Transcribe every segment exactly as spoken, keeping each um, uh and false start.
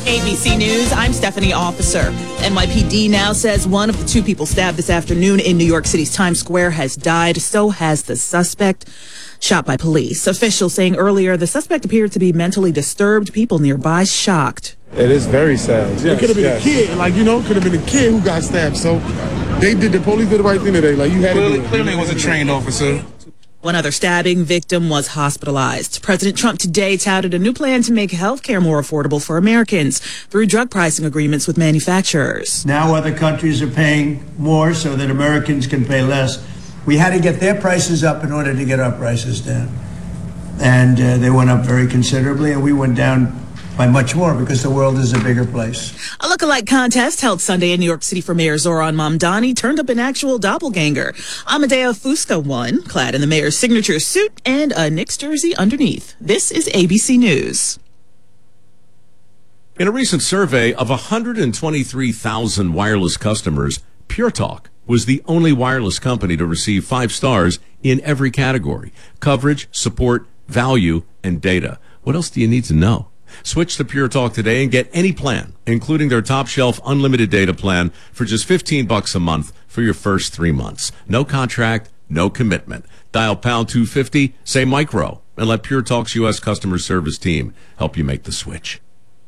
A B C News, I'm Stephanie Officer. N Y P D now says one of the two people stabbed this afternoon in New York City's Times Square has died. So has the suspect, shot by police. Officials saying earlier the suspect appeared to be mentally disturbed. People nearby shocked. It is very sad. Yes, it could have been yes. a kid, like, you know, could have been a kid who got stabbed. So they did, the police did the right thing today. Like, you had clearly, to do it. Clearly, it was a trained officer. One other stabbing victim was hospitalized. President Trump today touted a new plan to make health care more affordable for Americans through drug pricing agreements with manufacturers. Now other countries are paying more so that Americans can pay less. We had to get their prices up in order to get our prices down. And uh, they went up very considerably, and we went down by much more because the world is a bigger place. A lookalike contest held Sunday in New York City for Mayor Zohran Mamdani turned up an actual doppelganger. Amadeo Fusca won, clad in the mayor's signature suit and a Knicks jersey underneath. This is A B C News. In a recent survey of one hundred twenty-three thousand wireless customers, Pure Talk was the only wireless company to receive five stars in every category: coverage, support, value, and data. What else do you need to know? Switch to Pure Talk today and get any plan, including their top shelf unlimited data plan, for just fifteen bucks a month for your first three months. No contract, no commitment. Dial pound two fifty, say micro, and let Pure Talk's U S customer service team help you make the switch.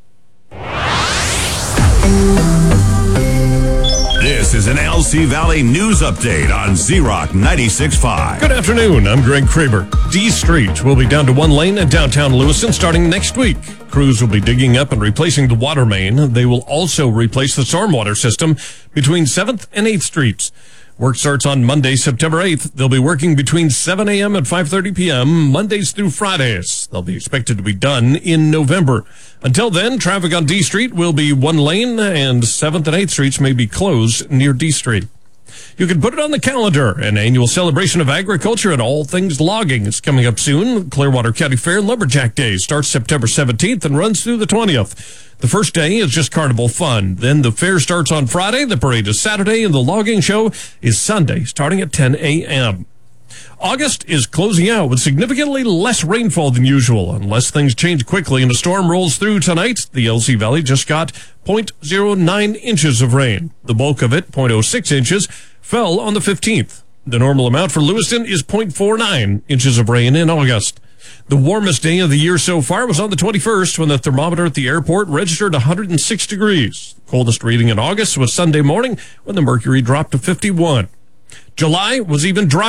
This is an L C Valley News Update on Z-Rock ninety-six point five. Good afternoon, I'm Greg Kraber. D Street will be down to one lane in downtown Lewiston starting next week. Crews will be digging up and replacing the water main. They will also replace the stormwater system between seventh and eighth Streets. Work starts on Monday, September eighth. They'll be working between seven a.m. and five thirty p.m., Mondays through Fridays. They'll be expected to be done in November. Until then, traffic on D Street will be one lane, and seventh and eighth Streets may be closed near D Street. You can put it on the calendar. An annual celebration of agriculture and all things logging is coming up soon. Clearwater County Fair Lumberjack Day starts September seventeenth and runs through the twentieth. The first day is just carnival fun. Then the fair starts on Friday, the parade is Saturday, and the logging show is Sunday, starting at ten a.m. August is closing out with significantly less rainfall than usual, unless things change quickly and a storm rolls through tonight. The L C Valley just got zero point zero nine inches of rain. The bulk of it, zero point zero six inches, fell on the fifteenth. The normal amount for Lewiston is zero point four nine inches of rain in August. The warmest day of the year so far was on the twenty-first, when the thermometer at the airport registered one hundred six degrees. The coldest reading in August was Sunday morning, when the mercury dropped to fifty-one. July was even drier.